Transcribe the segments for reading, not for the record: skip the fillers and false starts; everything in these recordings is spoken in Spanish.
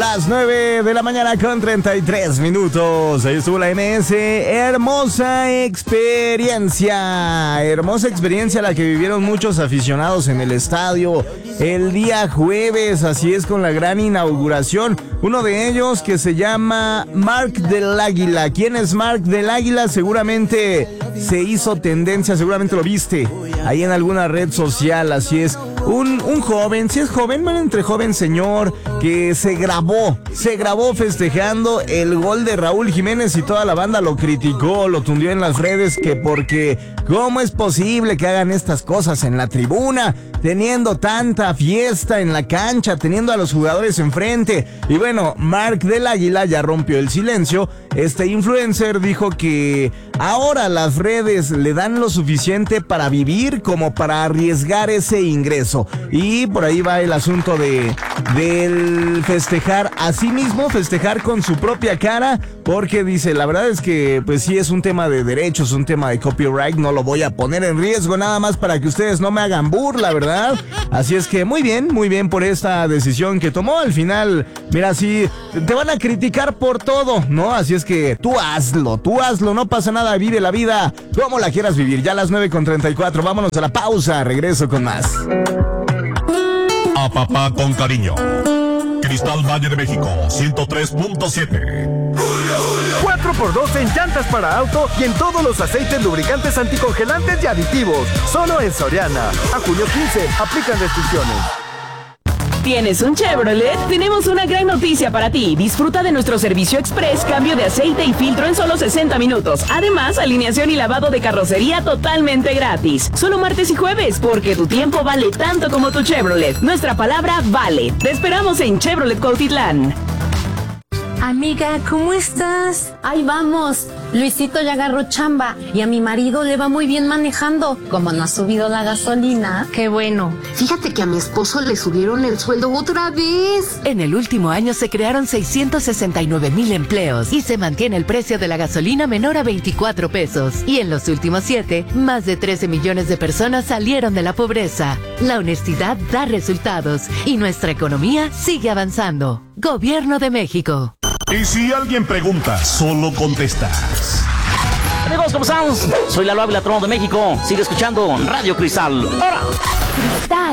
Las 9 de la mañana con 33 minutos. Ahí estuvo la MS. Hermosa experiencia la que vivieron muchos aficionados en el estadio el día jueves. Así es, con la gran inauguración. Uno de ellos que se llama Mark del Águila. ¿Quién es Mark del Águila? Seguramente se hizo tendencia, seguramente lo viste ahí en alguna red social. Así es, un joven, si es joven, bueno, entre joven señor, que se grabó festejando el gol de Raúl Jiménez, y toda la banda lo criticó, lo tundió en las redes, que porque ¿cómo es posible que hagan estas cosas en la tribuna, teniendo tanta fiesta en la cancha, teniendo a los jugadores enfrente? Y bueno, Mark del Águila ya rompió el silencio. Este influencer dijo que ahora las redes le dan lo suficiente para vivir como para arriesgar ese ingreso. Y por ahí va el asunto del festejar a sí mismo, festejar con su propia cara, porque dice, la verdad es que pues sí es un tema de derechos, un tema de copyright, no lo voy a poner en riesgo nada más para que ustedes no me hagan burla, ¿verdad? Así es que muy bien por esta decisión que tomó. Al final, mira, sí, te van a criticar por todo, ¿no? Así es que tú hazlo, no pasa nada, vive la vida como la quieras vivir. Ya a las 9:34, vámonos a la pausa, regreso con más. A papá con cariño. Cristal Valle de México, 103.7. 4x2 en llantas para auto y en todos los aceites, lubricantes, anticongelantes y aditivos. Solo en Soriana. A junio 15, aplican restricciones. ¿Tienes un Chevrolet? Tenemos una gran noticia para ti. Disfruta de nuestro servicio express, cambio de aceite y filtro en solo 60 minutos. Además, alineación y lavado de carrocería totalmente gratis. Solo martes y jueves, porque tu tiempo vale tanto como tu Chevrolet. Nuestra palabra vale. Te esperamos en Chevrolet Cuautitlán. Amiga, ¿cómo estás? Ahí vamos. Luisito ya agarró chamba y a mi marido le va muy bien manejando. Como no ha subido la gasolina. Qué bueno. Fíjate que a mi esposo le subieron el sueldo otra vez. En el último año se crearon 669,000 empleos y se mantiene el precio de la gasolina menor a 24 pesos. Y en los últimos 7, más de 13 millones de personas salieron de la pobreza. La honestidad da resultados y nuestra economía sigue avanzando. Gobierno de México. Y si alguien pregunta, solo contestas. Amigos, ¿cómo están? Soy Lalo Ávila, Trono de México. Sigue escuchando Radio Cristal. ¡Ahora! Cristal.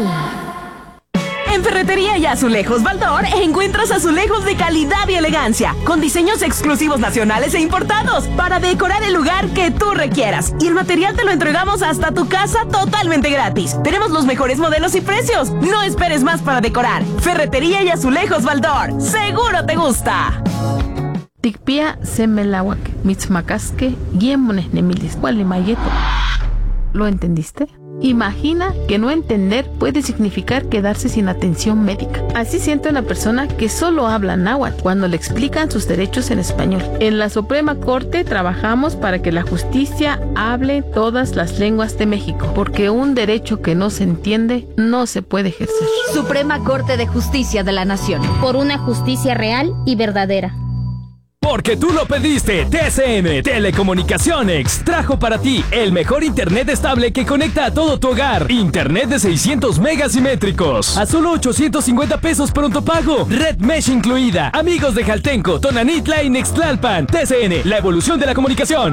En Ferretería y Azulejos Baldor encuentras azulejos de calidad y elegancia, con diseños exclusivos nacionales e importados, para decorar el lugar que tú requieras. Y el material te lo entregamos hasta tu casa totalmente gratis. Tenemos los mejores modelos y precios. No esperes más para decorar. Ferretería y Azulejos Baldor. ¡Seguro te gusta! Tikpia semelawak, mitzmacasque, guiemones nemilis, mayeto. ¿Lo entendiste? Imagina que no entender puede significar quedarse sin atención médica. Así siente una persona que solo habla náhuatl cuando le explican sus derechos en español. En la Suprema Corte trabajamos para que la justicia hable todas las lenguas de México, porque un derecho que no se entiende no se puede ejercer. Suprema Corte de Justicia de la Nación. Por una justicia real y verdadera. Porque tú lo pediste, TCM Telecomunicaciones trajo para ti el mejor internet estable que conecta a todo tu hogar. Internet de 600 megas simétricos a solo 850 pesos pronto pago. Red Mesh incluida. Amigos de Jaltenco, Tonanitla y Nextlalpan. TCN, la evolución de la comunicación.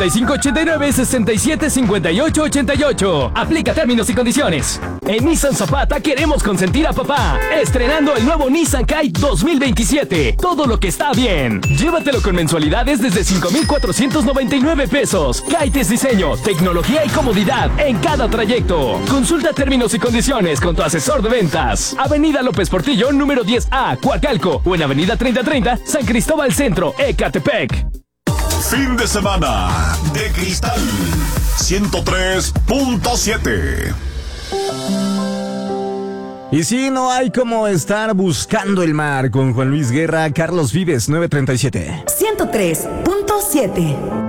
5589-675888. Aplica términos y condiciones. En Nissan Zapata queremos consentir a papá. Estrenando el nuevo Nissan Kite 2027. Todo lo que está bien. Llévatelo con mensualidades desde 5,499 pesos. Kite es diseño, tecnología y comodidad en cada trayecto. Consulta términos y condiciones con tu asesor de ventas. Avenida López Portillo, número 10A, Coacalco. O en Avenida 3030, San Cristóbal Centro, Ecatepec. Fin de semana de Cristal 103.7. Y sí, no hay como estar buscando el mar con Juan Luis Guerra, Carlos Vives, 937. 103.7.